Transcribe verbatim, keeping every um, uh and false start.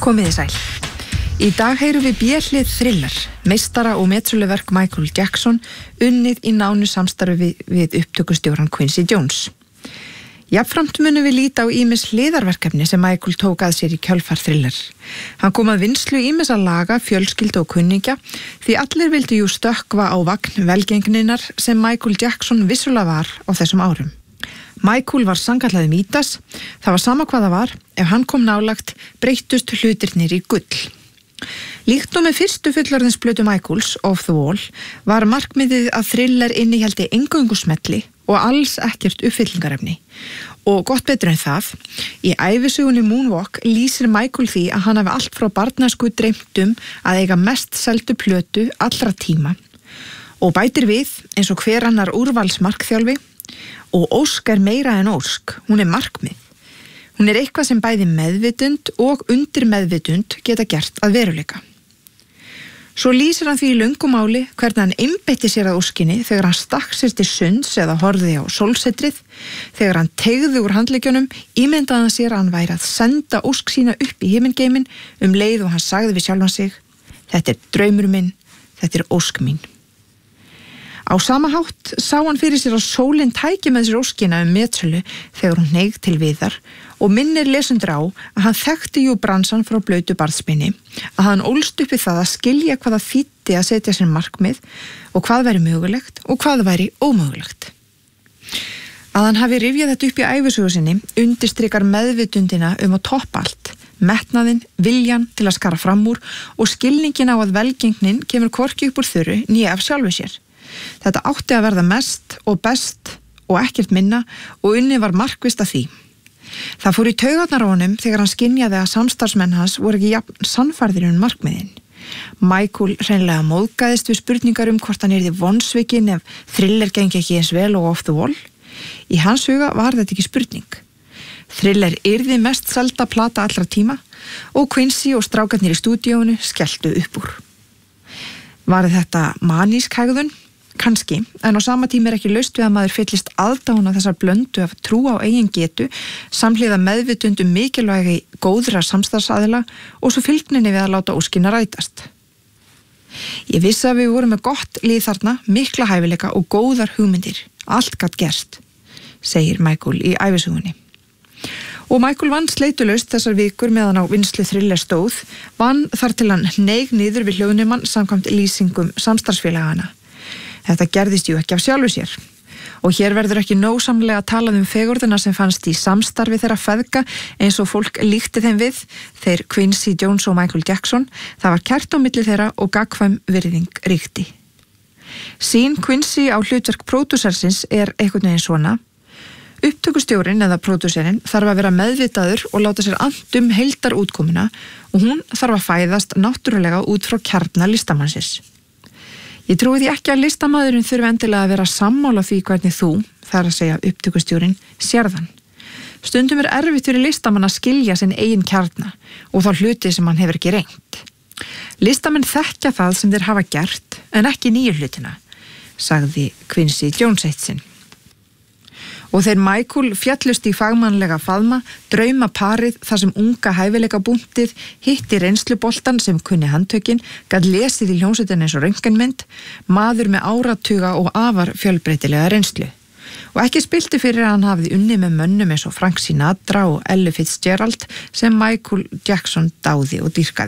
Komiði sæl. Í dag heyrum við B-hlið Thriller, meistara og metsöluverk Michael Jackson, unnið í nánu samstarfi við, við upptökustjóran Quincy Jones. Jafnframt munum við líta á ýmis hliðarverkefni sem Michael tók að sér í kjölfar Thriller. Hann kom að vinnslu ýmissa laga, fjölskyldu og kunningja, því allir vildu jú stökkva á vagn velgengninnar sem Michael Jackson vissulega var á þessum árum. Michael var sannkallaði Mídas, það var sama hvað það var, ef hann kom nálagt breyttust hlutirnir í gull. Líkt og með fyrstu fullorðinsplötu Michaels, Off the Wall, var markmiðið að Thriller innihjaldi eingöngu smelli og alls ekkert uppfyllingarefni. Og gott betur en það, í ævisögunni Moonwalk lýsir Michael því að hann hafi allt frá barnæsku dreymt um að eiga mest seldu plötu allra tíma. Og bætir við, eins og hver annar úrvalsmarkþjálfi, og ósk er meira en ósk, hún er markmið. Hún er eitthvað sem bæði meðvitund og undir meðvitund geta gert að veruleika. Svo lýsir hann því í löngu máli hvernig hann einbeitti sér að óskinni þegar hann stakk sér til sunds eða horfði á sólsetrið, þegar hann teygði úr handleggjónum, ímyndaði hann sér að hann væri að senda ósk sína upp í himingeimin um leið og hann sagði við sjálfan sig: þetta er draumur minn, þetta er ósk mín. Á sama hátt sá hann fyrir sér að sólin tæki með sér óskina um metsölu þegar hún hneig til viðar og minnir lesendur á að hann þekkti jú bransan frá blautu barnsbeini, að hann ólst upp í það að skilja hvað það þýddi að setja sér markmið og hvað væri mögulegt og hvað væri ómögulegt. Að hann hafi rifjað þetta upp í ævisögu sinni undirstrikar meðvitundina um að toppa allt, metnaðinn, viljan til að skara fram úr og skilningin á að velgengnin kemur hvorki upp úr þurru nýja af sjálfu sér. Þetta átti að verða mest og best og ekkert minna og unni var markvisst að því. Það fór í taugarnar á honum þegar hann skynjaði að samstarfsmenn hans voru ekki jafn sannfærðir um markmiðin. Michael hreinlega móðgæðist við spurningar um hvort hann yrði vonsvikinn ef Thriller gengi ekki eins vel og Off the Wall. Í hans huga var þetta ekki spurning. Thriller yrði mest selda plata allra tíma og Quincy og strákarnir í stúdíónu skelltu upp úr. Var þetta manísk hegðun? Kannski, en á sama tíma er ekki laust við að maður fyllist aðdáun af þessar blöndu af trú á eigin getu, samhliða meðvitundum mikilvægi góðra samstarfsaðila og svo fylgninni við að láta óskina rætast. Ég vissi að við vorum með gott lið þarna, mikla hæfileika og góðar hugmyndir. Allt gat gerst, segir Michael í ævisögunni. Og Michael vann sleitulaust þessar vikur meðan á vinnslu Thriller stóð, vann þar til hann hneig niður við hljóðnumann samkvæmt lýsingum samstarfsfélagana. Þetta gerðist jú ekki af sjálfu sér. Og hér verður ekki nógsamlega talað um fegurðina sem fannst í samstarfi þeirra feðga eins og fólk líkti þeim við, þeir Quincy Jones og Michael Jackson. Það var kært á milli þeirra og gagnkvæm virðing ríkti. Sýn Quincy á hlutverk pródúsersins er einhvern veginn svona: upptökustjórinn eða pródúserinn þarf að vera meðvitaður og láta sér and um heildarútkomuna og hún þarf að fæðast náttúrulega út frá kjarna listamannsins. Ég trúi því ekki að listamaðurinn þurfi endilega að vera sammála því hvernig þú, þar að segja upptökustjórinn, sérðan. Stundum er erfitt fyrir listamann að skilja sinn eigin kjarna og þá hluti sem hann hefur ekki reynt. Listamenn þekkja það sem þeir hafa gert en ekki nýju hlutina, sagði Quincy Jones eitt sinn. Og þeir Michael fjallust í fagmannlega faðma, drauma parið þar sem unga hæfileika búntið hitti reynsluboltan sem kunni handtökin, gat lesið í hljómsveitinni eins og röntgenmynd, maður með áratuga og afar fjölbreytilega reynslu. Og ekki spilti fyrir að hann hafði unnið með mönnum eins og Frank Sinatra og Ella Fitzgerald sem Michael Jackson dáði og dýrkaði.